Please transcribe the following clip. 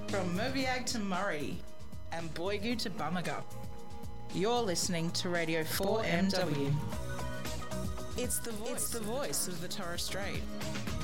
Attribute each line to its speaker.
Speaker 1: From Mobiag to Murray and Boigu to Bamaga, you're listening to Radio 4MW. It's the voice of the Torres Strait.